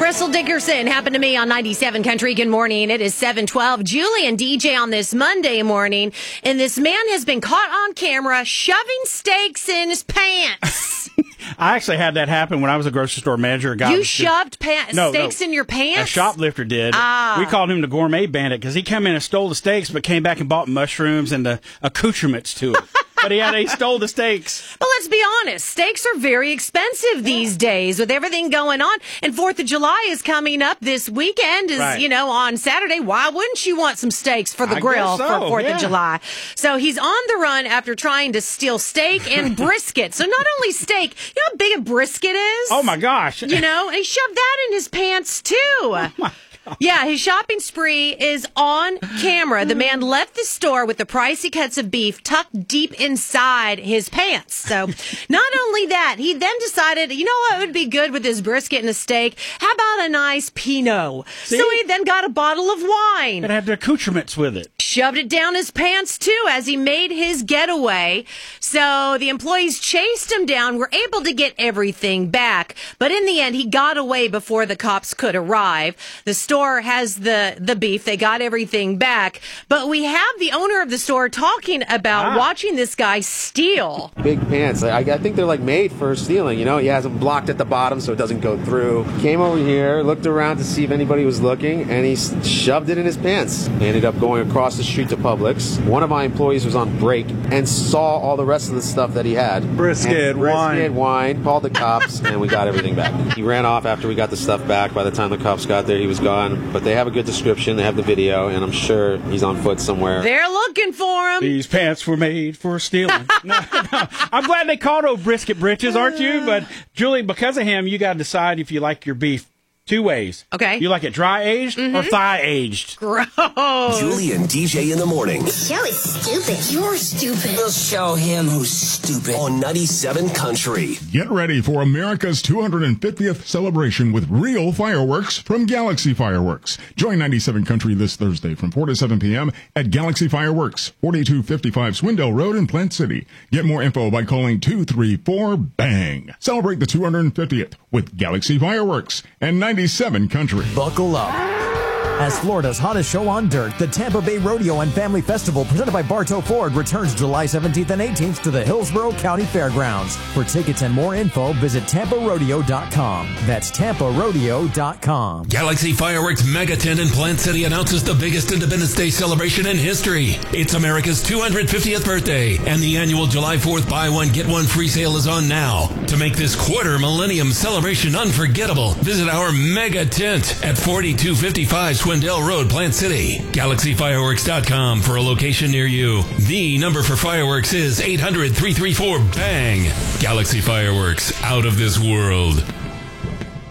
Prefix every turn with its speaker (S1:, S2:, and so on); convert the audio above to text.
S1: Crystal Dickerson happened to me on 97 Country. Good morning. It is 7:12. Julie and DJ on this Monday morning, and this man has been caught on camera shoving steaks in his pants.
S2: I actually had that happen when I was a grocery store manager.
S1: You shoved steaks in your pants?
S2: A shoplifter did. We called him the gourmet bandit because he came in and stole the steaks, but came back and bought mushrooms and the accoutrements to it. But he stole the steaks.
S1: But let's be honest, steaks are very expensive these days with everything going on. And 4th of July is coming up this weekend, on Saturday. Why wouldn't you want some steaks for the grill for 4th of July? So he's on the run after trying to steal steak and brisket. So not only steak, you know how big a brisket is?
S2: Oh, my gosh.
S1: And he shoved that in his pants, too. Oh, my. Yeah, his shopping spree is on camera. The man left the store with the pricey cuts of beef tucked deep inside his pants. So not only that, he then decided, you know what would be good with his brisket and a steak? How about a nice Pinot? See? So he then got a bottle of wine.
S2: It had the accoutrements with it.
S1: Shoved it down his pants, too, as he made his getaway. So the employees chased him down, were able to get everything back. But in the end, he got away before the cops could arrive. The store has the beef. They got everything back. But we have the owner of the store talking about watching this guy steal.
S3: Big pants. I think they're like made for stealing. He has them blocked at the bottom so it doesn't go through. Came over here, looked around to see if anybody was looking, and he shoved it in his pants. He ended up going across the street to Publix. One of my employees was on break and saw all the rest of the stuff that he had.
S2: Brisket,
S3: wine, called the cops, and we got everything back. He ran off after we got the stuff back. By the time the cops got there, he was gone. But they have a good description. They have the video, and I'm sure he's on foot somewhere.
S1: They're looking for him.
S2: These pants were made for stealing. No. I'm glad they called old Brisket Britches, aren't you? But, Julie, because of him, you got to decide if you like your beef 2 ways.
S1: Okay.
S2: You like it dry-aged or thigh-aged?
S1: Gross.
S4: Julie and DJ in the morning.
S5: The show is stupid. You're stupid.
S4: We'll show him who's stupid. On 97 Country.
S6: Get ready for America's 250th celebration with real fireworks from Galaxy Fireworks. Join 97 Country this Thursday from 4 to 7 p.m. at Galaxy Fireworks, 4255 Swindell Road in Plant City. Get more info by calling 234-BANG. Celebrate the 250th with Galaxy Fireworks and 97 Country.
S7: Buckle up. As Florida's hottest show on dirt, the Tampa Bay Rodeo and Family Festival presented by Bartow Ford returns July 17th and 18th to the Hillsborough County Fairgrounds. For tickets and more info, visit TampaRodeo.com. That's TampaRodeo.com.
S8: Galaxy Fireworks Mega Tent in Plant City announces the biggest Independence Day celebration in history. It's America's 250th birthday, and the annual July 4th buy one, get one free sale is on now. To make this quarter millennium celebration unforgettable, visit our Mega Tent at 4255 Swindell Road, Plant City. GalaxyFireworks.com for a location near you. The number for fireworks is 800-334-BANG. Galaxy Fireworks, out of this world.